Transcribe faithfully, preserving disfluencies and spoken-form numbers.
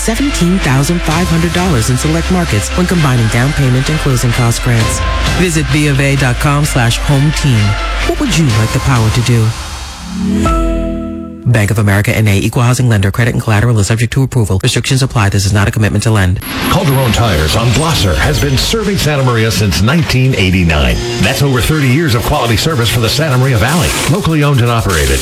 seventeen thousand five hundred dollars in select markets when combining down payment and closing cost grants. Visit BofA.com slash home team. What would you like the power to do? Bank of America N A, Equal Housing Lender. Credit and collateral is subject to approval. Restrictions apply. This is not a commitment to lend. Calderon Tires on Blosser has been serving Santa Maria since nineteen eighty-nine. That's over thirty years of quality service for the Santa Maria Valley. Locally owned and operated.